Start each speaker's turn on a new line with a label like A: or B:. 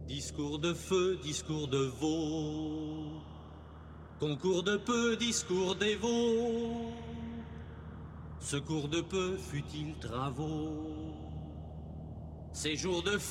A: Discours de feu, discours de veau, concours de peu, discours des veaux, secours de peu, futiles travaux, séjour de